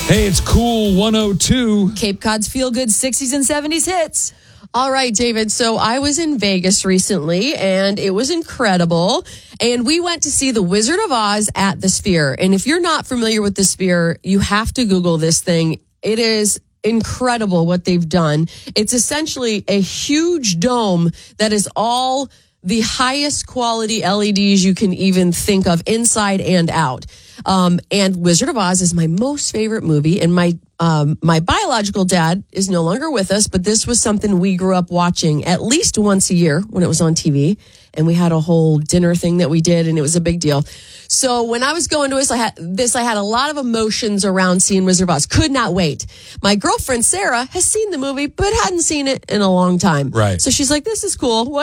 Hey, it's Cool 102. Cape Cod's feel-good 60s and 70s hits. All right, David. So I was in Vegas recently, and it was incredible. And we went to see The Wizard of Oz at the Sphere. And if you're not familiar with the Sphere, you have to Google this thing. It is incredible what they've done. It's essentially a huge dome that is all the highest quality LEDs you can even think of, inside and out. And Wizard of Oz is my most favorite movie. And my biological dad is no longer with us, but this was something we grew up watching at least once a year when it was on TV. And we had a whole dinner thing that we did, and it was a big deal. So when I was going to this, I had a lot of emotions around seeing Wizard of Oz. Could not wait. My girlfriend, Sarah, has seen the movie, but hadn't seen it in a long time. Right. So she's like, this is cool.